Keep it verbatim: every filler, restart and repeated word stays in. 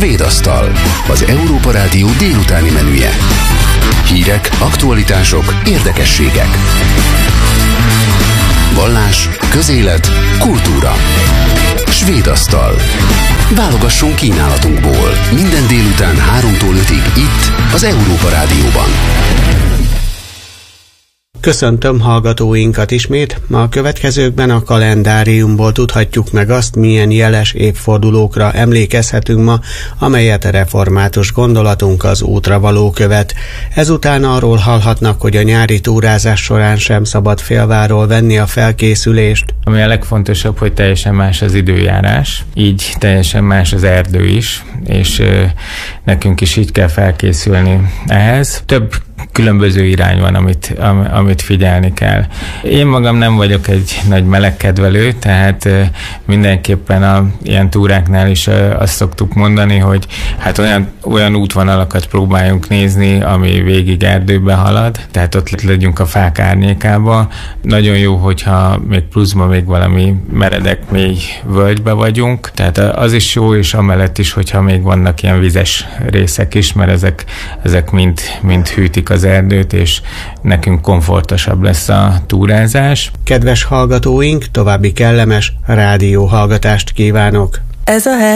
Svéd asztal, az Európa Rádió délutáni menüje. Hírek, aktualitások, érdekességek. Vallás, közélet, kultúra. Svéd asztal. Válogassunk kínálatunkból. Minden délután háromtól ötig itt, az Európa Rádióban. Köszöntöm hallgatóinkat ismét. Ma a következőkben a kalendáriumból tudhatjuk meg azt, milyen jeles évfordulókra emlékezhetünk ma, amelyet a református gondolatunk az útra való követ. Ezután arról hallhatnak, hogy a nyári túrázás során sem szabad félváról venni a felkészülést. Ami a legfontosabb, hogy teljesen más az időjárás, így teljesen más az erdő is, és ö, nekünk is így kell felkészülni ehhez. Több különböző irány van, amit, am, amit figyelni kell. Én magam nem vagyok egy nagy melegkedvelő, tehát uh, mindenképpen a ilyen túráknál is uh, azt szoktuk mondani, hogy hát olyan, olyan útvonalakat próbáljunk nézni, ami végig erdőbe halad, tehát ott legyünk a fák árnyékába. Nagyon jó, hogyha még pluszban még valami meredek mély völgybe vagyunk, tehát az is jó, és amellett is, hogyha még vannak ilyen vizes részek is, mert ezek, ezek mind, mind hűtik az erdőt, és nekünk komfortosabb lesz a túrázás. Kedves hallgatóink, további kellemes rádióhallgatást kívánok! Ez a